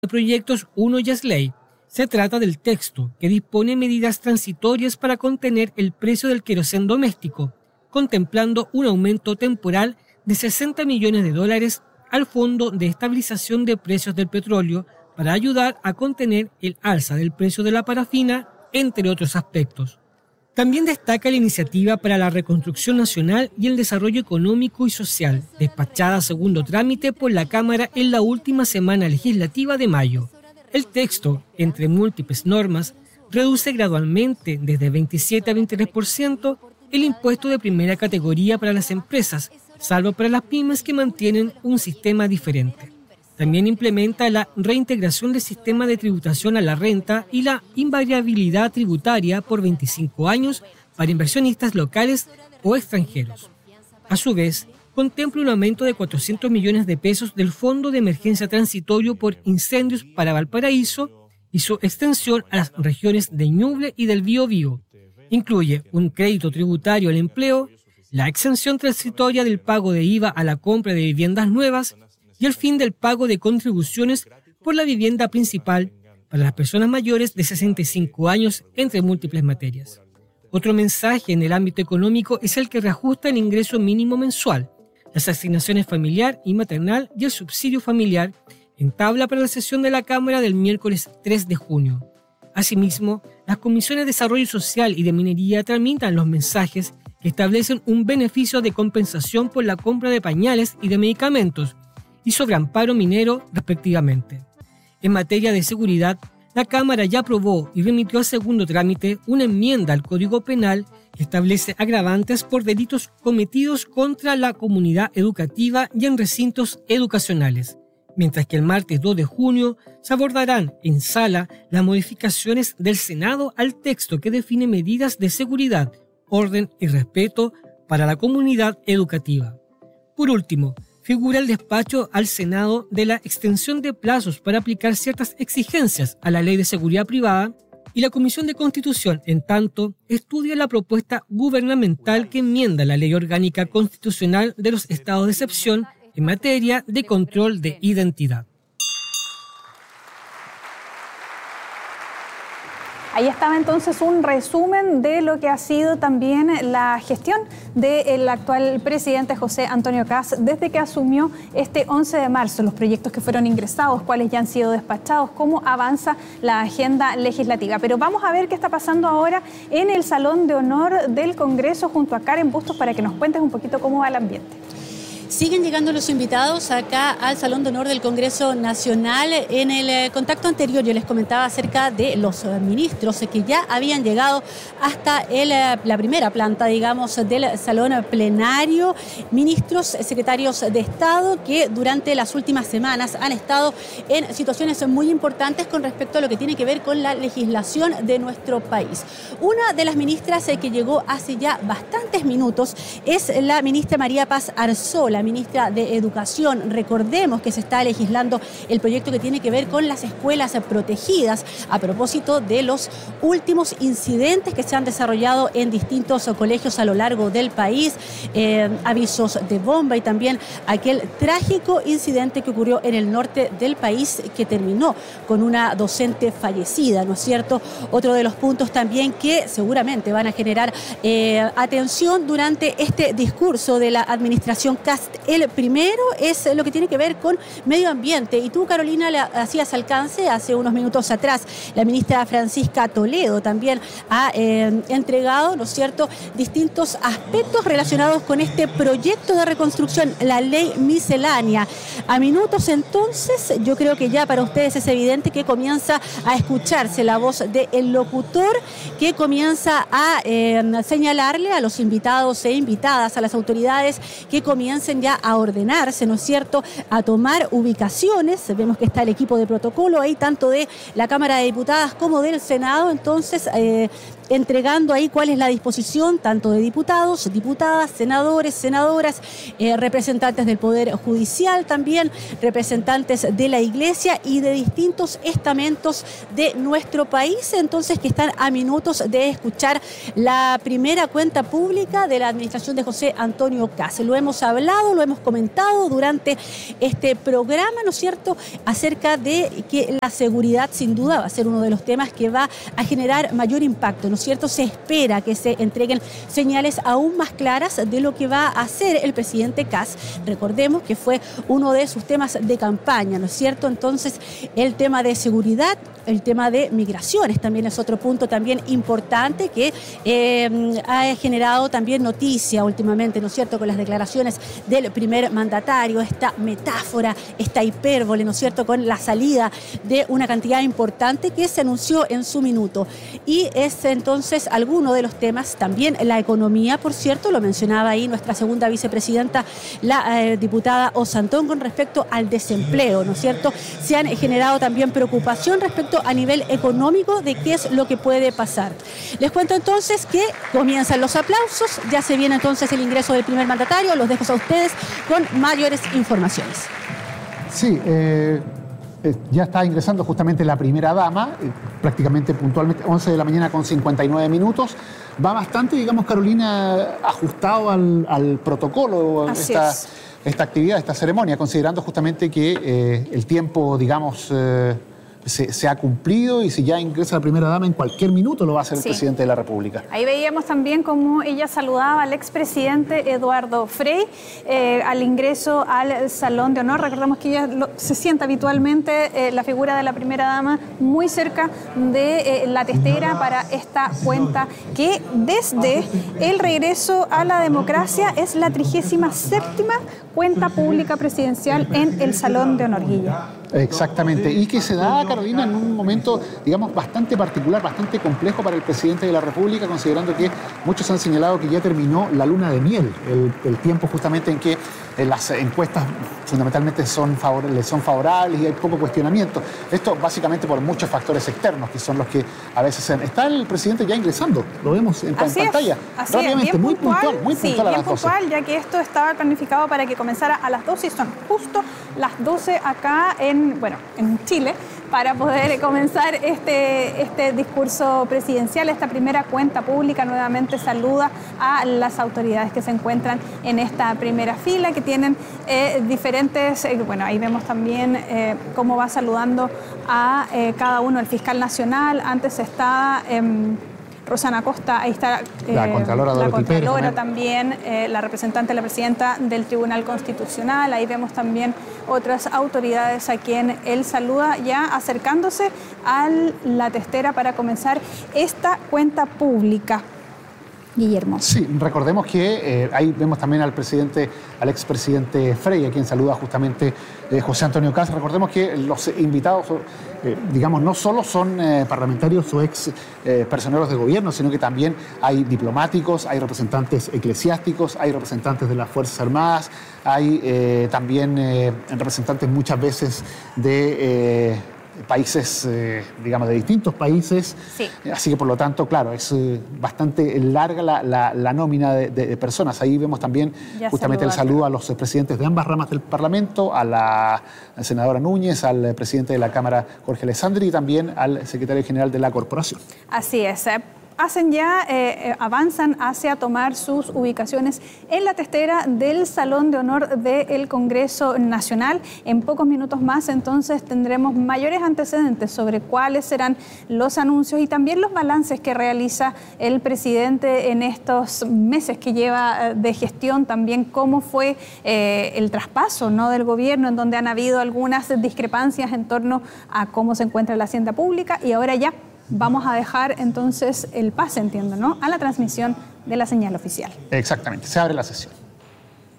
de proyectos 1 ya es ley. Se trata del texto que dispone medidas transitorias para contener el precio del queroseno doméstico, contemplando un aumento temporal de $60 millones al Fondo de Estabilización de Precios del Petróleo para ayudar a contener el alza del precio de la parafina, entre otros aspectos. También destaca la iniciativa para la reconstrucción nacional y el desarrollo económico y social, despachada a segundo trámite por la Cámara en la última semana legislativa de mayo. El texto, entre múltiples normas, reduce gradualmente desde 27 a 23% el impuesto de primera categoría para las empresas, salvo para las pymes que mantienen un sistema diferente. También implementa la reintegración del sistema de tributación a la renta y la invariabilidad tributaria por 25 años para inversionistas locales o extranjeros. A su vez, contempla un aumento de $400 millones del Fondo de Emergencia Transitorio por Incendios para Valparaíso y su extensión a las regiones de Ñuble y del Biobío. Incluye un crédito tributario al empleo, la exención transitoria del pago de IVA a la compra de viviendas nuevas y el fin del pago de contribuciones por la vivienda principal para las personas mayores de 65 años, entre múltiples materias. Otro mensaje en el ámbito económico es el que reajusta el ingreso mínimo mensual, las asignaciones familiar y maternal y el subsidio familiar en tabla para la sesión de la Cámara del miércoles 3 de junio. Asimismo, las comisiones de Desarrollo Social y de Minería tramitan los mensajes que establecen un beneficio de compensación por la compra de pañales y de medicamentos y sobre amparo minero, respectivamente. En materia de seguridad, la Cámara ya aprobó y remitió a segundo trámite una enmienda al Código Penal que establece agravantes por delitos cometidos contra la comunidad educativa y en recintos educacionales, mientras que el martes 2 de junio se abordarán en sala las modificaciones del Senado al texto que define medidas de seguridad, orden y respeto para la comunidad educativa. Por último, figura el despacho al Senado de la extensión de plazos para aplicar ciertas exigencias a la Ley de Seguridad Privada y la Comisión de Constitución, en tanto, estudia la propuesta gubernamental que enmienda la Ley Orgánica Constitucional de los Estados de Excepción en materia de control de identidad. Ahí estaba entonces un resumen de lo que ha sido también la gestión del actual presidente José Antonio Kast desde que asumió este 11 de marzo, los proyectos que fueron ingresados, cuáles ya han sido despachados, cómo avanza la agenda legislativa. Pero vamos a ver qué está pasando ahora en el Salón de Honor del Congreso junto a Karen Bustos para que nos cuentes un poquito cómo va el ambiente. Siguen llegando los invitados acá al Salón de Honor del Congreso Nacional. En el contacto anterior yo les comentaba acerca de los ministros que ya habían llegado hasta la primera planta, digamos, del Salón Plenario. Ministros, secretarios de Estado que durante las últimas semanas han estado en situaciones muy importantes con respecto a lo que tiene que ver con la legislación de nuestro país. Una de las ministras que llegó hace ya bastantes minutos es la ministra María Paz Arzola, ministra de Educación. Recordemos que se está legislando el proyecto que tiene que ver con las escuelas protegidas a propósito de los últimos incidentes que se han desarrollado en distintos colegios a lo largo del país, avisos de bomba y también aquel trágico incidente que ocurrió en el norte del país que terminó con una docente fallecida, ¿no es cierto? Otro de los puntos también que seguramente van a generar atención durante este discurso de la administración Kast. El primero es lo que tiene que ver con medio ambiente. Y tú, Carolina, le hacías alcance hace unos minutos atrás. La ministra Francisca Toledo también ha entregado, ¿no es cierto?, distintos aspectos relacionados con este proyecto de reconstrucción, la ley miscelánea. A minutos entonces, yo creo que ya para ustedes es evidente que comienza a escucharse la voz del locutor que comienza a señalarle a los invitados e invitadas, a las autoridades que comiencen ya a ordenarse, ¿no es cierto?, a tomar ubicaciones. Vemos que está el equipo de protocolo ahí, tanto de la Cámara de Diputadas como del Senado. Entonces, entregando ahí cuál es la disposición tanto de diputados, diputadas, senadores, senadoras, representantes del Poder Judicial también, representantes de la Iglesia y de distintos estamentos de nuestro país, entonces que están a minutos de escuchar la primera cuenta pública de la administración de José Antonio Kast. Lo hemos hablado, lo hemos comentado durante este programa, ¿no es cierto?, acerca de que la seguridad sin duda va a ser uno de los temas que va a generar mayor impacto, ¿no es cierto? Se espera que se entreguen señales aún más claras de lo que va a hacer el presidente Kast. Recordemos que fue uno de sus temas de campaña, ¿no es cierto? Entonces, el tema de seguridad, el tema de migraciones también es otro punto también importante que ha generado también noticia últimamente, ¿no es cierto?, con las declaraciones del primer mandatario, esta metáfora, esta hipérbole, ¿no es cierto?, con la salida de una cantidad importante que se anunció en su minuto. Y es entonces alguno de los temas, también la economía, por cierto, lo mencionaba ahí nuestra segunda vicepresidenta, la diputada Ossantón, con respecto al desempleo, ¿no es cierto? Se han generado también preocupación respecto a nivel económico de qué es lo que puede pasar. Les cuento entonces que comienzan los aplausos, ya se viene entonces el ingreso del primer mandatario, los dejo a ustedes con mayores informaciones. Sí, ya está ingresando justamente la primera dama, prácticamente puntualmente 11 de la mañana con 59 minutos. Va bastante, digamos, Carolina, ajustado al protocolo esta actividad, esta ceremonia, considerando justamente que el tiempo, digamos, se ha cumplido y si ya ingresa la primera dama en cualquier minuto lo va a hacer el presidente de la República. Ahí veíamos también cómo ella saludaba al expresidente Eduardo Frei al ingreso al Salón de Honor. Recordamos que ella se sienta habitualmente la figura de la primera dama muy cerca de la testera para esta cuenta que desde el regreso a la democracia es la 37ª cuenta pública presidencial en el Salón de Honor, Guilla. Exactamente, y que se da, Carolina, en un momento, digamos, bastante particular, bastante complejo para el presidente de la República, considerando que muchos han señalado que ya terminó la luna de miel, el tiempo justamente en que las encuestas fundamentalmente le son favorables y hay poco cuestionamiento. Esto básicamente por muchos factores externos, que son los que a veces... Está el presidente ya ingresando, lo vemos en pantalla. Así rápidamente, es, muy puntual a las 12. Ya que esto estaba planificado para que comenzara a las 12 y son justo las 12 acá en Chile, para poder comenzar este discurso presidencial. Esta primera cuenta pública nuevamente saluda a las autoridades que se encuentran en esta primera fila, que tienen diferentes... ahí vemos también cómo va saludando a cada uno. El fiscal nacional, antes está... Rosana Acosta, ahí está la Contralora también, la representante, la presidenta del Tribunal Constitucional. Ahí vemos también otras autoridades a quien él saluda, ya acercándose a la testera para comenzar esta cuenta pública. Guillermo. Sí, recordemos que ahí vemos también al expresidente Frei, a quien saluda justamente José Antonio Kast. Recordemos que los invitados, digamos, no solo son parlamentarios o ex personeros de gobierno, sino que también hay diplomáticos, hay representantes eclesiásticos, hay representantes de las Fuerzas Armadas, hay también representantes muchas veces de... países, digamos, de distintos países. Sí. Así que, por lo tanto, claro, es bastante larga la nómina de personas. Ahí vemos también ya justamente el saludo a los presidentes de ambas ramas del Parlamento, a la senadora Núñez, al presidente de la Cámara, Jorge Alessandri, y también al secretario general de la Corporación. Así es. Avanzan hacia tomar sus ubicaciones en la testera del Salón de Honor del Congreso Nacional. En pocos minutos más, entonces, tendremos mayores antecedentes sobre cuáles serán los anuncios y también los balances que realiza el presidente en estos meses que lleva de gestión, también cómo fue el traspaso, ¿no?, del gobierno, en donde han habido algunas discrepancias en torno a cómo se encuentra la hacienda pública, y ahora ya vamos a dejar entonces el pase, entiendo, ¿no?, a la transmisión de la señal oficial. Exactamente, se abre la sesión.